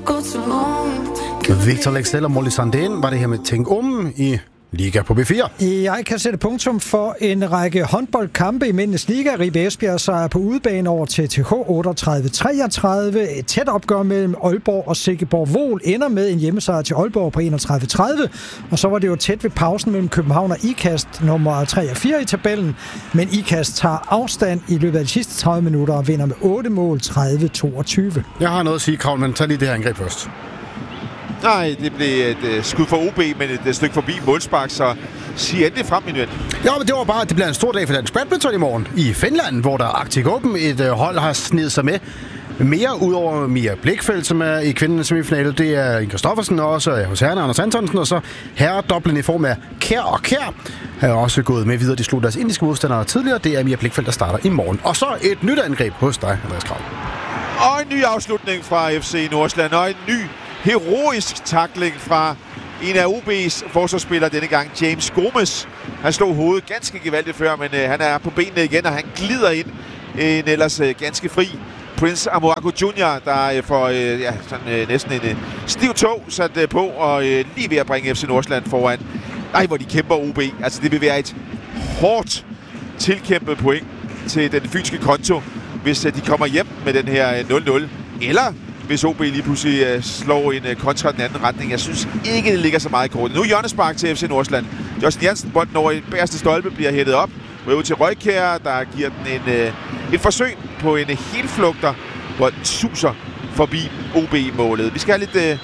Victor Lexell og Molly Sandén var det her med Tænk om i Liga på B4. Jeg kan sætte punktum for en række håndboldkampe i Mændenes Liga. Ribe Esbjerg sejr på udebane over TTH 38-33. Et tæt opgør mellem Aalborg og Silkeborg Vol ender med en hjemmesejr til Aalborg på 31-30. Og så var det jo tæt ved pausen mellem København og IKAST, nummer 3 og 4 i tabellen. Men IKAST tager afstand i løbet af de sidste 30 minutter og vinder med 8 mål 30-22. Jeg har noget at sige, Kravl, men tag lige det her angreb først. Nej, det blev et skud for OB, men et stykke forbi målspark, så sig endelig frem, min ven. Ja, men det var bare, at det bliver en stor dag for dansk badminton i morgen i Finland, hvor der Arctic Open, et hold har snedet sig med mere ud over Mia Blichfeldt, som er i kvindernes semifinale. Det er Inge Stoffersen og også hos herrerne Anders Antonsen, og så herredoblen i form af Kjær og Kjær er også gået med videre. De slog deres indiske modstandere tidligere. Det er Mia Blichfeldt, der starter i morgen. Og så et nyt angreb hos dig, Andreas Kravl. Og en ny afslutning fra FC Nordsjælland, og en ny heroisk tackling fra en af OB's forsvarsspillere denne gang, James Gomes. Han slog hovedet ganske gevaldigt før, men han er på benene igen, og han glider ind en ellers ganske fri Prince Amoako Jr., der får næsten en stiv tog sat på, og lige ved at bringe FC Nordsjælland foran. Ej, hvor de kæmper OB. Altså, det vil være et hårdt tilkæmpet point til den fynske konto, hvis de kommer hjem med den her 0-0. Eller hvis OB lige pludselig slår en kontra den anden retning. Jeg synes ikke, det ligger så meget i kortet. Nu hjørnespark til FC Nordsjælland. Justin Jansen, bolden over i bagerste stolpe, bliver hættet op. Ryger ud til Røykjær, der giver den et forsøg på en helflugter, hvor den suser forbi OB-målet. Vi skal have lidt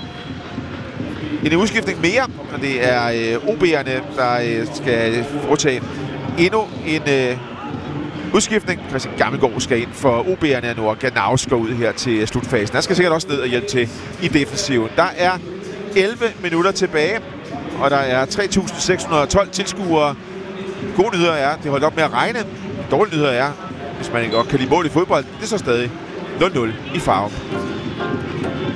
en udskiftning mere, og det er OB'erne, der skal foretage endnu en udskiftning. Christian Gammelgaard skal ind for OB'erne nu, og Ganaus går ud her til slutfasen. Han skal sikkert også ned og hjælpe til i defensiven. Der er 11 minutter tilbage, og der er 3.612 tilskuere. Gode nyheder er, det holdt op med at regne. Dårlige nyheder er, hvis man ikke godt kan lide mål i fodbold, det er så stadig 0-0 i Farum.